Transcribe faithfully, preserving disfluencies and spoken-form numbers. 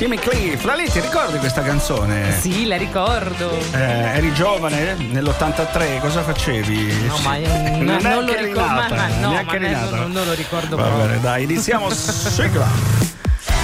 Jimmy Cliff. Lali, ti ricordi questa canzone? Sì, la ricordo. Eh, eri giovane nell'ottantatré, cosa facevi? No, ma non, non lo ricordo. Ma, ma no, neanche ma rinata. non, non lo ricordo Va proprio. bene, dai, iniziamo sigla.